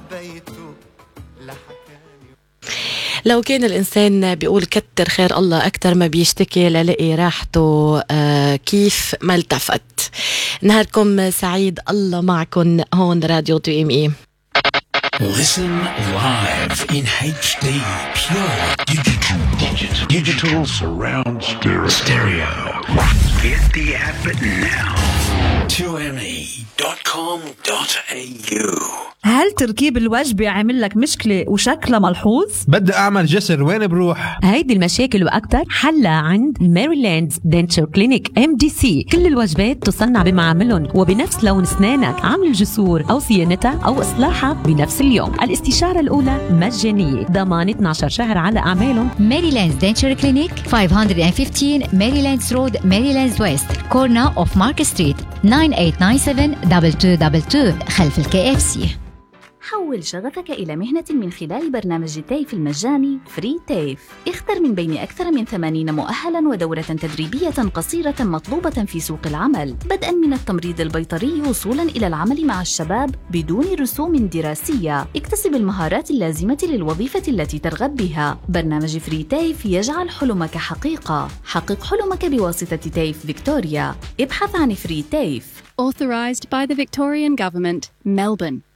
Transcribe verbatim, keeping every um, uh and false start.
حبيته لحكاني. لو كان الإنسان بيقول كتر خير الله أكتر ما بيشتكي للاقي راحته آه كيف ما التفت. نهاركم سعيد، الله معكم. هون راديو تي ام اي. Listen live in H D, pure digital, digital, digital surround stereo. stereo. Get the app now. two m e dot com dot a u. هل تركيب الوجبة عامل لك مشكلة وشكلها ملحوظ؟ بدي أعمل جسر، وين بروح؟ هيدي المشاكل وأكتر حلها عند ميريلاند دنتشر كلينيك ام دي سي. كل الوجبات تصنع بمعاملهم وبنفس لون أسنانك، عمل الجسور أو صيانتها أو إصلاحها بنفس اليوم. الاستشارة الأولى مجانية، ضمان اثنا عشر شهر على أعمالهم. ميريلاند دنتشر كلينيك خمسمية وخمستاشر ميريلاند رود، ميريلاند ويست، كورنا أوف مارك ستريت، تسعة ثمانية تسعة سبعة اثنين اثنين اثنين اثنين خلف الكي اف سي. حول شغفك إلى مهنة من خلال برنامج تيف المجاني فري تيف. اختر من بين أكثر من ثمانين مؤهلاً ودورة تدريبية قصيرة مطلوبة في سوق العمل، بدءاً من التمريض البيطري وصولاً إلى العمل مع الشباب بدون رسوم دراسية. اكتسب المهارات اللازمة للوظيفة التي ترغب بها. برنامج فري تيف يجعل حلمك حقيقة. حقق حلمك بواسطة تيف فيكتوريا. ابحث عن فري تيف. Authorised by the Victorian Government, Melbourne.